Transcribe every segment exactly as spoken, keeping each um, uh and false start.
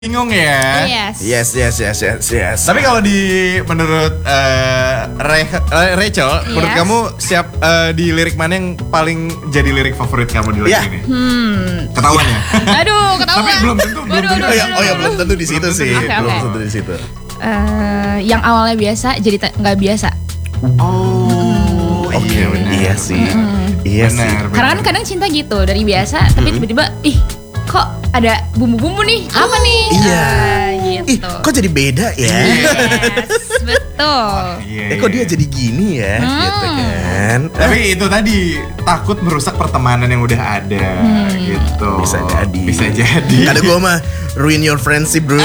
Bingung ya. Yes. Yes, yes, yes, yes, yes. Tapi kalau di menurut uh, Re, uh, Rachel, yes. menurut kamu siap uh, di lirik mana yang paling jadi lirik favorit kamu di lagu yeah. ini? Hmm. Ketahuan ya? Aduh, ketahuan. Tapi belum tentu, belum tentu. Oh ya, oh ya belum tentu di situ sih. Okay, belum okay. tentu di situ. Uh, yang awalnya biasa jadi nggak biasa. Oh, Oke, iya, benar. iya sih. Mm-hmm. Iya benar, sih. benar. Karena kan kadang cinta gitu dari biasa, mm-hmm. tapi tiba-tiba, ih, kok ada bumbu-bumbu nih? Apa nih? Iya. Uh, gitu. Ih, kok jadi beda ya? Yes, betul. Oh, iya, Eh, kok iya. dia jadi gini ya? Hmm. Gitu kan. Tapi itu tadi takut merusak pertemanan yang udah ada Hmm. gitu. Bisa jadi. Bisa jadi. Ada gua mah ruin your friendship, bro.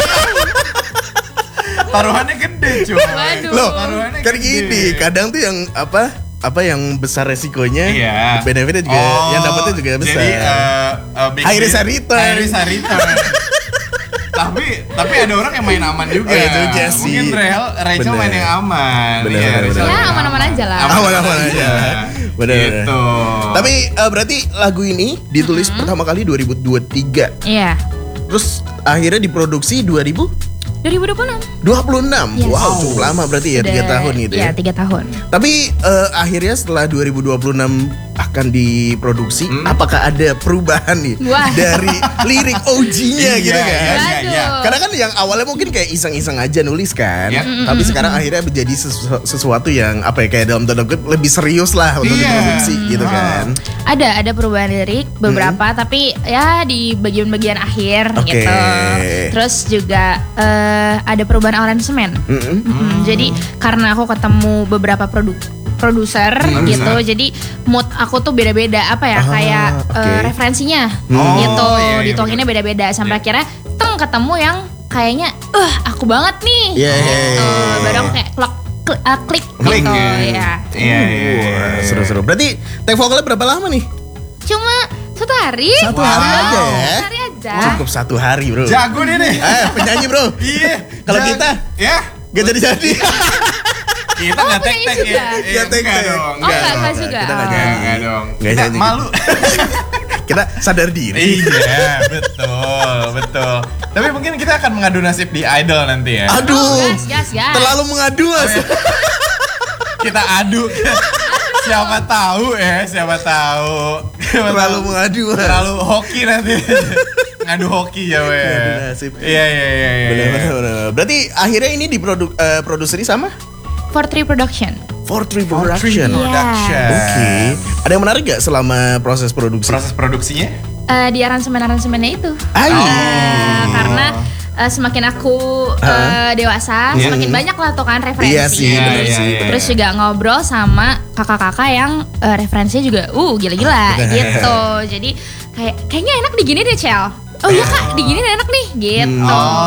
Taruhannya gede, cuy. Waduh. Loh, Taruhannya kan gede. gini, kadang tuh yang apa? Apa yang besar resikonya, Iya. benefitnya juga, Oh, yang dapetnya juga besar. Jadi uh, uh, big High risk risk- and return. High risk and return. tapi tapi ada orang yang main aman juga. Oh, itu juga sih. Mungkin Rachel, Rachel Bener. main yang aman. Bener, Iya, bener, Rachel bener. Ya, main aman-aman aja lah. Aman-aman aja. Bener, Gitu. Tapi uh, berarti lagu ini ditulis Mm-hmm. pertama kali dua ribu dua puluh tiga. Iya. Terus akhirnya diproduksi dua ribu dua ribu dua puluh enam. dua puluh enam. Yes. Wow, cukup lama berarti ya, tiga Udah- tahun gitu Iya, ya. tiga tahun. Tapi uh, akhirnya setelah dua ribu dua puluh enam akan diproduksi, Hmm? apakah ada perubahan nih Wah. dari lirik O G-nya gitu Iya, kan? iya, iya, iya. Waduh. Karena kan yang awalnya mungkin kayak iseng-iseng aja nulis kan, Ya. tapi sekarang akhirnya menjadi sesu- sesuatu yang apa ya, kayak dalam tanda kutip lebih serius lah untuk Iya. diproduksi gitu kan. Ada ada perubahan lirik beberapa, tapi ya di bagian-bagian akhir Oke. gitu. Terus juga eh, ada perubahan aransemen. Mm-mm. Mm-mm. Jadi karena aku ketemu beberapa produk produser Hmm. gitu, jadi mood aku tuh beda-beda apa ya, Ah, kayak oke. eh, referensinya Oh, gitu, iya, iya, dituanginnya beda-beda sampai Iya. akhirnya teng ketemu yang kayaknya, eh aku banget nih, Iya, iya, gitu. iya. Baru aku kayak klik, klik, uh, klik, Klik gitu, ya. ya. Iya, iya, iya. Wah, seru-seru. Berarti take vokalnya berapa lama nih? Cuma satu hari, Satu Wow. hari aja ya? Satu hari aja. Cukup satu hari, bro. Jago nih nih. Eh, penyanyi, bro. Iya. Kalau jago. kita? ya Gak jadi-jadi. kita Oh, nggak tek penyanyi tek juga? ya. Iya, Nggak tek-tek. enggak dong. Oh, enggak, dong. enggak juga. Kita nggak Oh. nyanyi. Enggak dong. Nggak Kita nyanyi. malu. Kita sadar diri. Iya, betul, betul. Tapi mungkin kita akan mengadu nasib di Idol nanti ya. Aduh, Gas, gas, gas. terlalu mengadu mas. Kita adu. Siapa tahu ya, siapa tahu. Siapa Terlalu tahu. mengadu mas. Terlalu hoki nanti. Ngadu hoki ya, we. Ngadu nasib. Iya, iya, iya, iya. Bener, bener, bener. Berarti akhirnya ini diproduk eh, produseri sama For Three Production. four three Three Production. Oke. Production. Ada yang menarik gak selama proses produksi? Proses produksinya? Eh, di aransemen-aransemennya itu. Ay. Eh, karena eh, semakin aku eh, dewasa, Iya. semakin banyak lah tuh kan referensi. Iya sih, Iya, bener iya, sih. iya. Terus juga ngobrol sama kakak-kakak yang eh, referensinya juga uh gila-gila gitu. Jadi kayak kayaknya enak digini deh, Cel. Oh iya Kak, digini enak nih gitu.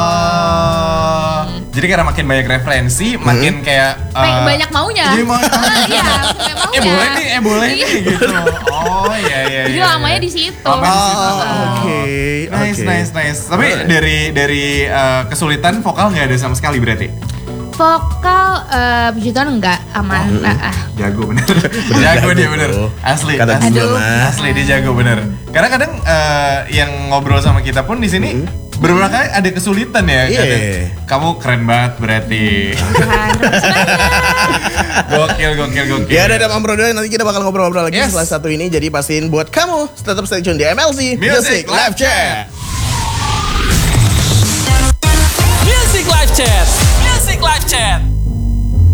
Oh. Jadi karena makin banyak referensi, makin kayak Kayak eh, banyak maunya. Iya, mau- Ah, Iya, banyak maunya. Eh boleh nih, eh boleh Iya. nih gitu. Oh iya iya. Jadi iya, lamanya iya. di situ. Lamanya di situ. Oh, oke. Nice, oke. nice, nice. Tapi Alright. dari dari eh, kesulitan vokal nggak ada sama sekali berarti? Vokal eh puji Tuhan enggak aman. Ah, ah. Jago bener. jago dia bener. Jago. Asli. Kata asli. gua mah. Asli dia jago bener. Karena kadang eh, yang ngobrol sama kita pun di sini beberapa kali ada kesulitan ya. Iya. Kadang, kamu keren banget berarti. Tuhan, terima kasih. gokil, gokil, gokil. Ya udah Mam Bro, nanti kita bakal ngobrol-ngobrol lagi Yes. setelah satu ini. Jadi pastiin buat kamu tetap stay tune di M L C Music Live Chat.